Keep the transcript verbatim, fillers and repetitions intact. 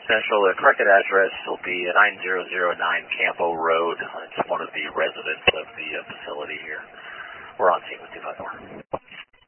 Central. The correct address will be nine zero zero nine Campo Road. It's one of the residents of the uh, facility here. We're on scene with two five four.